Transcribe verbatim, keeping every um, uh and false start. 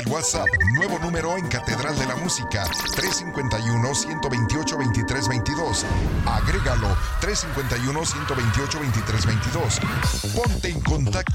WhatsApp, nuevo número en Catedral de la Música, tres cinco uno, uno dos ocho, dos tres dos dos. Agrégalo, tres cinco uno, uno dos ocho, dos tres dos dos. Ponte en contacto.